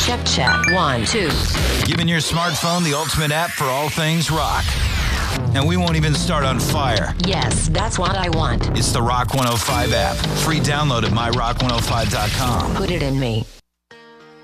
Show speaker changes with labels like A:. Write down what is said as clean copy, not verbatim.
A: Check. 1, 2.
B: Giving your smartphone the ultimate app for all things rock. And we won't even start on fire.
A: Yes, that's what I want.
B: It's the Rock 105 app. Free download at myrock105.com.
A: Put it in me.